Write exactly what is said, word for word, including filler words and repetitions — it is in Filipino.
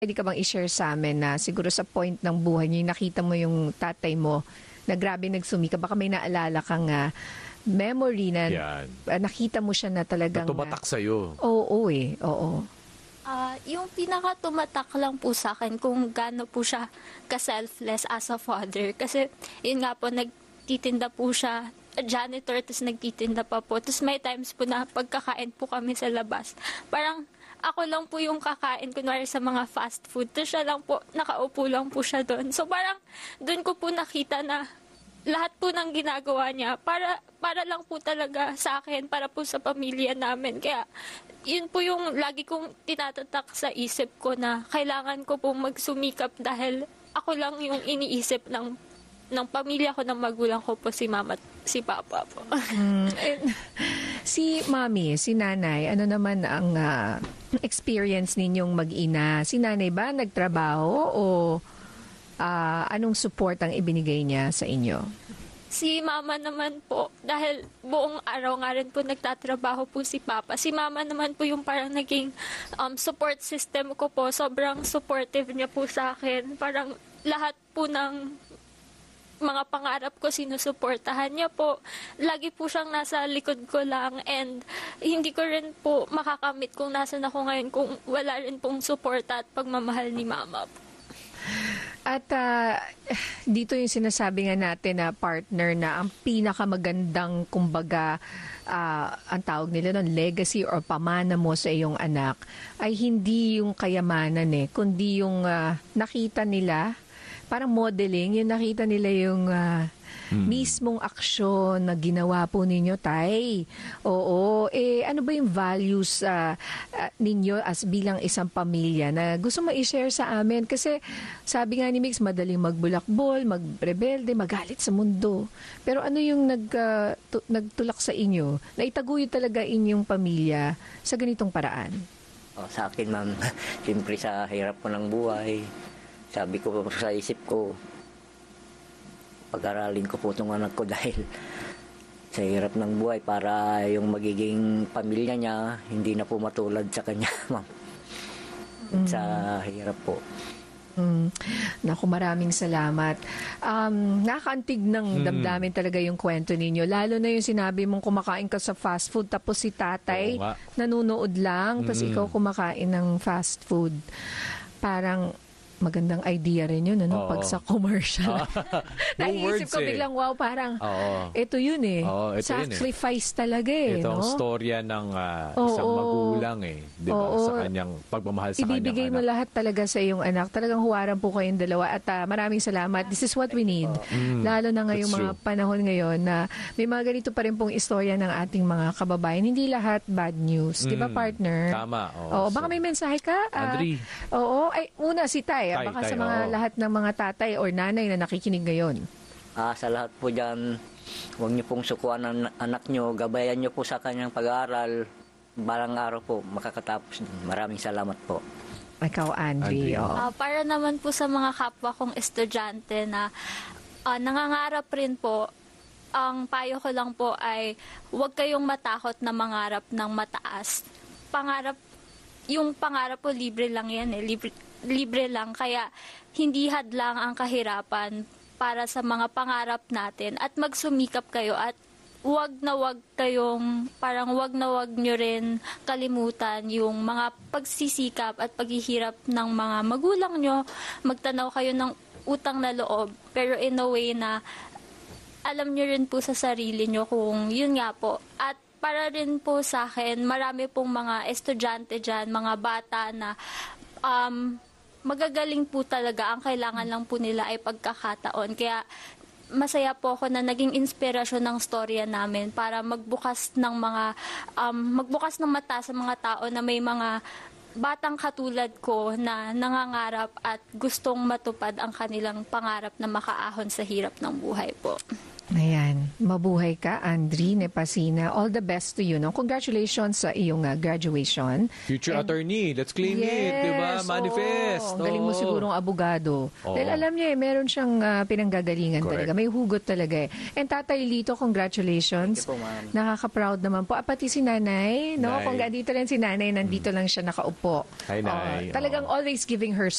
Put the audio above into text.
Pwede ka bang i-share sa amin na siguro sa point ng buhay niyo, nakita mo yung tatay mo na grabe nagsumika. Baka may naalala kang uh, memory na Yan. uh, nakita mo siya na talagang... Na tumatak sa'yo. Oo, oo eh. Oo. Ah, yung pinaka-tumatak lang po sa akin kung gaano po siya ka-selfless as a father. Kasi yun nga po, nagtitinda po siya, janitor, tapos nagtitinda pa po. Tapos may times po na pagkakain po kami sa labas. Parang ako lang po yung kakain, kunwari sa mga fast food. Tapos siya lang po, nakaupo lang po siya doon. So parang doon ko po nakita na lahat po ng ginagawa niya para para lang po talaga sa akin, para po sa pamilya namin. Kaya yun po yung lagi kong tinatatak sa isip ko na kailangan ko pong magsumikap dahil ako lang yung iniisip ng ng pamilya ko, ng magulang ko po, si mama at si papa po. Mm, eh, si mami, si nanay, ano naman ang uh, experience ninyong mag-ina? Si nanay ba nagtrabaho o uh, anong support ang ibinigay niya sa inyo? Si mama naman po, dahil buong araw nga rin po nagtatrabaho po si papa. Si mama naman po yung parang naging um, support system ko po. Sobrang supportive niya po sa akin. Parang lahat po ng mga pangarap ko, sinusuportahan niya po. Lagi po siyang nasa likod ko lang, and hindi ko rin po makakamit kung nasan ako ngayon kung wala rin pong suporta at pagmamahal ni mama po. At uh, dito yung sinasabi nga natin na partner na ang pinakamagandang, kumbaga, uh, ang tawag nila nun, legacy or pamana mo sa iyong anak ay hindi yung kayamanan eh, kundi yung uh, nakita nila, parang modeling, yung nakita nila yung uh, hmm. mismong aksyon na ginawa po ninyo, tay. Oo. Eh, ano ba yung values uh, uh, ninyo as bilang isang pamilya na gusto mo i-share sa amin? Kasi sabi nga ni Mix, madaling magbulakbol, magrebelde, magalit sa mundo. Pero ano yung nag, uh, tu- nagtulak sa inyo na itaguyod talaga inyong pamilya sa ganitong paraan? Oh, sa akin, ma'am, siyempre sa hirap ko ng buhay, sabi ko sa isip ko, pag-aralin ko po itong anak ko dahil sa hirap ng buhay para yung magiging pamilya niya hindi na po matulad sa kanya, ma'am. Mm. Sa hirap po. Mm. Naku, maraming salamat. Um, nakakaantig ng hmm. damdamin talaga yung kwento ninyo. Lalo na yung sinabi mong kumakain ka sa fast food tapos si tatay nanonood lang, tapos hmm. ikaw kumakain ng fast food. Parang magandang idea rin yun, ano? Pag sa commercial. Naisip ko eh. biglang, wow, parang, Oo. ito yun eh. Oo, ito sacrifice yun eh. talaga eh. Ito ang no? storya ng uh, Oo. isang magulang eh. Di ba? Oo. Sa kanyang pagmamahal sa Ibibigay kanyang mo anak. lahat talaga sa iyong anak. Talagang huwaran po kayong dalawa. At uh, maraming salamat. This is what we need. Mm, Lalo na ngayong that's mga true. panahon ngayon na may mga ganito pa rin pong istorya ng ating mga kababayan. Hindi lahat bad news. Mm, Di ba, partner? Tama. Oo, Oo, baka so, may mensahe ka? Uh, Andri. Oo. Ay, una si Tay. Tay, Baka Tay, sa mga oo. lahat ng mga tatay or nanay na nakikinig ngayon. Ah, sa lahat po dyan, huwag niyo pong sukuan ang anak niyo, gabayan niyo po sa kanyang pag-aaral, balang araw po makakatapos. Maraming salamat po. Ikaw, Andri. Andri. Oo. Ah, para naman po sa mga kapwa kong estudyante na ah, nangangarap rin po, ang payo ko lang po ay huwag kayong matakot na mangarap ng mataas. Pangarap, yung pangarap po libre lang yan eh, libre, libre lang. Kaya hindi hadlang ang kahirapan para sa mga pangarap natin at magsumikap kayo at wag na wag kayong, parang wag na wag nyo rin kalimutan yung mga pagsisikap at paghihirap ng mga magulang nyo. Magtanaw kayo ng utang na loob, pero in a way na alam nyo rin po sa sarili nyo kung yun nga po. At para rin po sa akin, marami pong mga estudyante dyan, mga bata na um, magagaling po talaga. Ang kailangan lang po nila ay pagkakataon. Kaya masaya po ako na naging inspirasyon ng storya namin para magbukas ng mga um, magbukas ng mata sa mga tao na may mga batang katulad ko na nangangarap at gustong matupad ang kanilang pangarap na makaahon sa hirap ng buhay po. Ayan. Mabuhay ka, Andri Nepasina. All the best to you. No? Congratulations sa iyong uh, graduation. Future And, attorney. Let's claim it. Diba? Manifest. Oo. Ang galing mo Oo. sigurong abogado. Oo. Dahil alam niya eh, meron siyang uh, pinanggagalingan Correct. talaga. May hugot talaga eh. And Tatay Lito, congratulations. Thank you po, ma'am. Nakaka-proud naman po. Ah, pati si Nanay. No? Nay. Kung dito rin si Nanay, nandito lang siya nakaupo. Hi, Nay. Oo. Talagang Oo. always giving her